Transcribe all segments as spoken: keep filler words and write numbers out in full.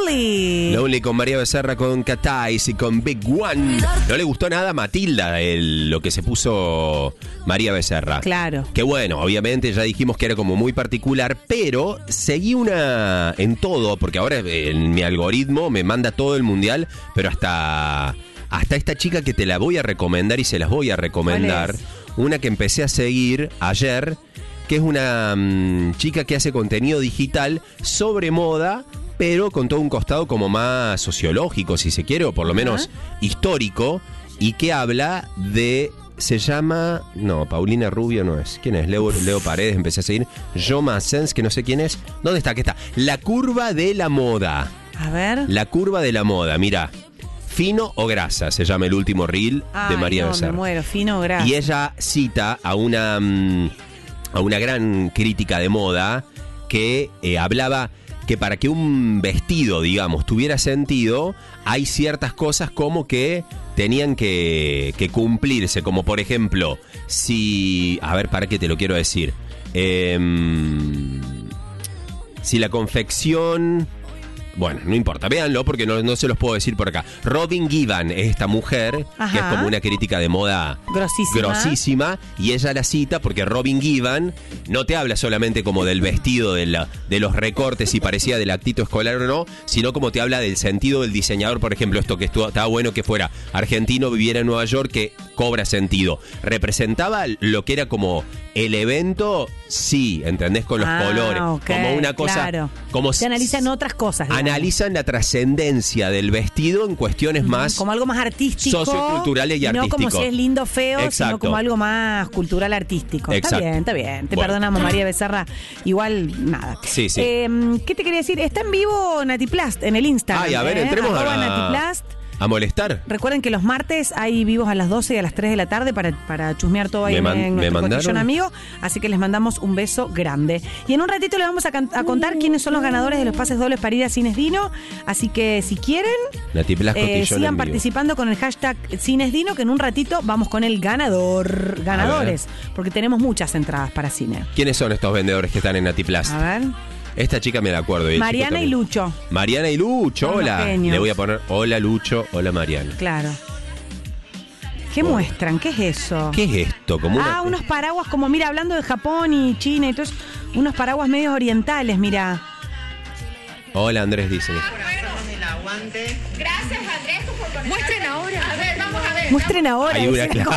Lonely. Lonely con María Becerra, con Catais y con Big One. No le gustó nada a Matilda el, lo que se puso María Becerra. Claro. Que bueno, obviamente ya dijimos que era como muy particular, pero seguí una en todo, porque ahora en mi algoritmo me manda todo el mundial, pero hasta, hasta esta chica que te la voy a recomendar y se las voy a recomendar. ¿Cuál es? Una que empecé a seguir ayer, que es una um, chica que hace contenido digital sobre moda, pero con todo un costado como más sociológico, si se quiere, o por lo menos histórico, y que habla de... Se llama... No, Paulina Rubio no es. ¿Quién es? Leo, Leo Paredes, empecé a seguir. Jo Massens, que no sé quién es. ¿Dónde está? ¿Qué está? La curva de la moda. A ver. La curva de la moda, mira. Fino o grasa, se llama el último reel Ay, de María no, Becerra. me muero, fino o grasa. Y ella cita a una, um, a una gran crítica de moda que eh, hablaba que para que un vestido, digamos, tuviera sentido, hay ciertas cosas como que tenían que, que cumplirse, como por ejemplo, si... A ver, ¿para qué te lo quiero decir? Eh, si la confección... Bueno, no importa, véanlo porque no, no se los puedo decir por acá. Robin Givan es esta mujer, Ajá. que es como una crítica de moda Grosísima. grosísima, y ella la cita porque Robin Givan no te habla solamente como del vestido, de, la, de los recortes, si parecía del actito escolar o no, sino como te habla del sentido del diseñador. Por ejemplo, esto que estuvo, estaba bueno que fuera argentino, viviera en Nueva York, que cobra sentido. Representaba lo que era como el evento, sí, ¿entendés? Con los ah, colores, okay, como una cosa... Claro. Como se analizan otras cosas. Digamos. Analizan la trascendencia del vestido en cuestiones Mm, más... como algo más artístico. Socioculturales y no artístico. como si es lindo o feo, Exacto. sino como algo más cultural artístico. Exacto. Está bien, está bien. Te Bueno. perdonamos, María Becerra. Igual, nada. Sí, sí. Eh, ¿Qué te quería decir? Está en vivo Natiplast en el Instagram. Ay, a ver, ¿eh? entremos Arroba a la- Natiplast. ¿A molestar? Recuerden que los martes hay vivos a las doce y a las tres de la tarde para, para chusmear todo ahí Me man- en, en me nuestro mandaron. cotillón amigo. Así que les mandamos un beso grande. Y en un ratito les vamos a, can- a contar quiénes son los ganadores de los pases dobles para ir a Cines Dino. Así que si quieren, Natiplas eh, Cotillón sigan en vivo. participando con el hashtag Cines Dino, que en un ratito vamos con el ganador. Ganadores. Porque tenemos muchas entradas para cine. ¿Quiénes son estos vendedores que están en Natiplas? A ver. Esta chica me la acuerdo. Y el chico Mariana y también. Lucho. Mariana y Lucho, Son unos hola. genios. Le voy a poner hola Lucho, hola Mariana. Claro. ¿Qué Hola. muestran? ¿Qué es eso? ¿Qué es esto? Como Ah, una... unos paraguas como, mira, hablando de Japón y China y todo eso, unos paraguas medios orientales, mira. Hola Andrés, dice. Gracias, Andrés, por conectarte. Muestren ahora. A ver, vamos a ver. Muestren ahora. Hay una dicen.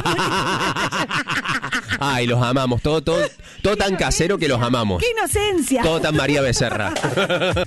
Ay, los amamos. Todo, todo, todo tan casero que los amamos. ¡Qué inocencia! Todo tan María Becerra.